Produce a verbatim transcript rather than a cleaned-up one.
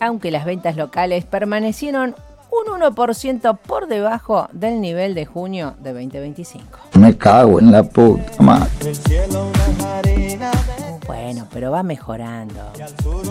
aunque las ventas locales permanecieron un uno por ciento por debajo del nivel de junio de veinte veinticinco. Me cago en la puta madre. Bueno, pero va mejorando.